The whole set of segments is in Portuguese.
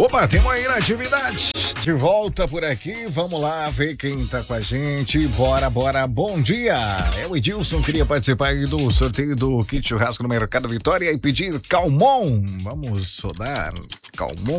Opa, temos aí na atividade. De volta por aqui, vamos lá ver quem tá com a gente. Bora. Bom dia. É o Edilson, queria participar aí do sorteio do kit churrasco no Mercado Vitória e pedir Calmon. Vamos rodar Calmon.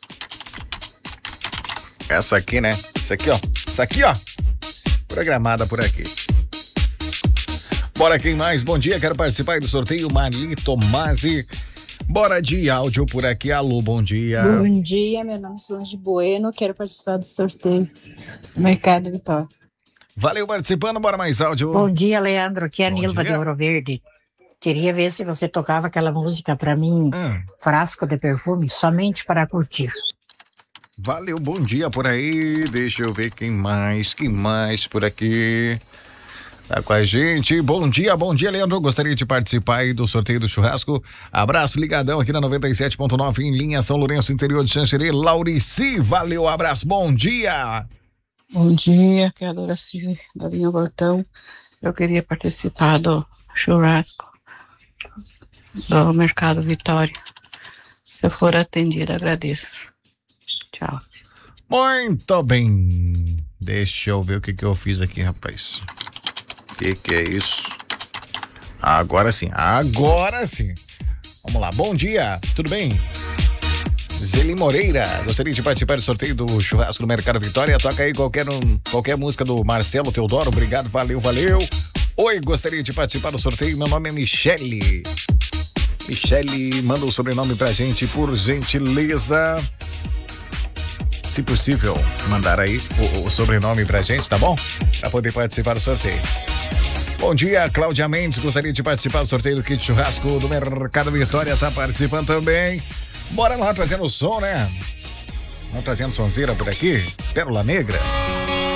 Essa aqui, né? Essa aqui, ó. Programada por aqui. Bora, quem mais? Bom dia, quero participar do sorteio Marli Tomasi. Bora de áudio por aqui. Alô, bom dia. Bom dia, meu nome é Solange Bueno, quero participar do sorteio do Mercado Vitória. Valeu participando, bora mais áudio. Bom dia, Leandro, aqui é a Bom Nilva dia. de Ouro Verde. Queria ver se você tocava aquela música pra mim, Frasco de Perfume, somente para curtir. Valeu, bom dia por aí. Deixa eu ver quem mais por aqui. Tá com a gente. Bom dia, Leandro. Gostaria de participar aí do sorteio do churrasco. Abraço ligadão aqui na 97.9 em linha São Lourenço, interior de Xanxerê. Laurici, valeu, abraço, bom dia. Bom dia, que é a Doraci da linha Voltão. Eu queria participar do churrasco do Mercado Vitória. Se eu for atendida, agradeço. Tchau. Muito bem. Deixa eu ver o que eu fiz aqui, rapaz. Que é isso? Agora sim. Vamos lá, bom dia, tudo bem? Zeli Moreira, gostaria de participar do sorteio do churrasco do Mercado Vitória. Toca aí qualquer música do Marcelo Teodoro, obrigado, valeu. Oi, gostaria de participar do sorteio, meu nome é Michele. Michele, manda o sobrenome pra gente, por gentileza. Se possível, mandar aí o sobrenome pra gente, tá bom? Pra poder participar do sorteio. Bom dia, Cláudia Mendes, gostaria de participar do sorteio do kit churrasco do Mercado Vitória, tá participando também. Bora lá trazendo o som, né? Vamos trazendo sonzeira por aqui, Pérola Negra.